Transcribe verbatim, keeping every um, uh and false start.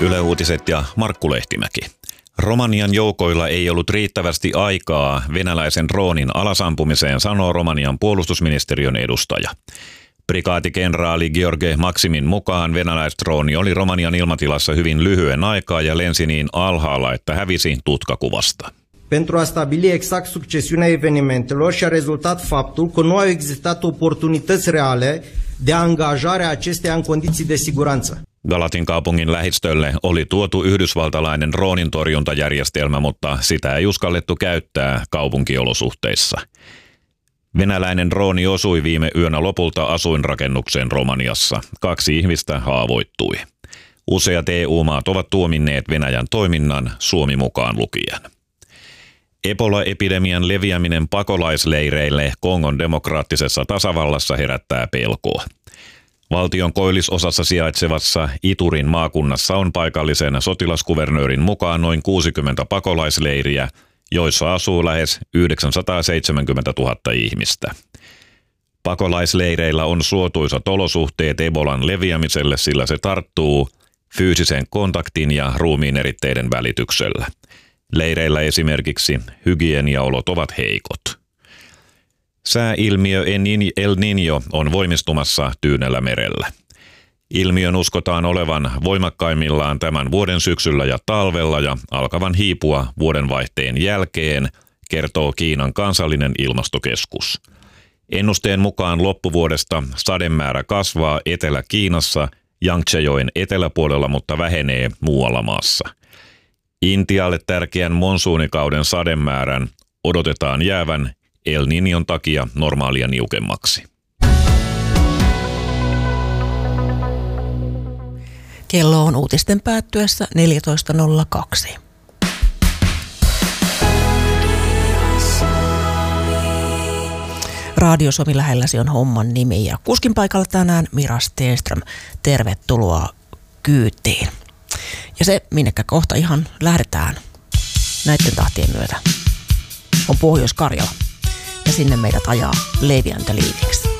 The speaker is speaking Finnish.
Yle Uutiset ja Markku Lehtimäki. Romanian joukoilla ei ollut riittävästi aikaa venäläisen droonin alasampumiseen, sanoo Romanian puolustusministeriön edustaja. Prikaatikenraali George Maximin mukaan venäläisdrooni oli Romanian ilmatilassa hyvin lyhyen aikaa ja lensi niin alhaalla, että hävisi tutkakuvasta. Pentru a stabili exact succesiunea evenimentelor și-a rezultat faptul că nu au existat oportunități reale de angajare a acesteia în condiții de siguranță. Galatin kaupungin lähistölle oli tuotu yhdysvaltalainen droonintorjuntajärjestelmä, mutta sitä ei uskallettu käyttää kaupunkiolosuhteissa. Venäläinen drooni osui viime yönä lopulta asuinrakennukseen Romaniassa. Kaksi ihmistä haavoittui. Useat E U-maat ovat tuominneet Venäjän toiminnan, Suomi mukaan lukien. Ebola-epidemian leviäminen pakolaisleireille Kongon demokraattisessa tasavallassa herättää pelkoa. Valtion koillisosassa sijaitsevassa Iturin maakunnassa on paikallisen sotilaskuvernöörin mukaan noin kuusikymmentä pakolaisleiriä, joissa asuu lähes yhdeksänsataaseitsemänkymmentätuhatta ihmistä. Pakolaisleireillä on suotuisat olosuhteet Ebolan leviämiselle, sillä se tarttuu fyysisen kontaktin ja ruumiin eritteiden välityksellä. Leireillä esimerkiksi hygieniaolot ovat heikot. Sääilmiö El Niño on voimistumassa Tyynellä merellä. Ilmiön uskotaan olevan voimakkaimmillaan tämän vuoden syksyllä ja talvella ja alkavan hiipua vuodenvaihteen jälkeen, kertoo Kiinan kansallinen ilmastokeskus. Ennusteen mukaan loppuvuodesta sademäärä kasvaa Etelä-Kiinassa Yangtzejoen eteläpuolella, mutta vähenee muualla maassa. Intialle tärkeän monsuunikauden sademäärän odotetaan jäävän El Niñon takia normaalia niukemmaksi. Kello on uutisten päättyessä neljätoista nolla kaksi. Radio Suomi lähelläsi on homman nimi ja kuskin paikalla tänään Mira Stenström. Tervetuloa kyytiin. Ja se, minnekä kohta ihan lähdetään näiden tahtien myötä, on Pohjois-Karjala. Ja sinne meidät ajaa Leevi and the Leavings.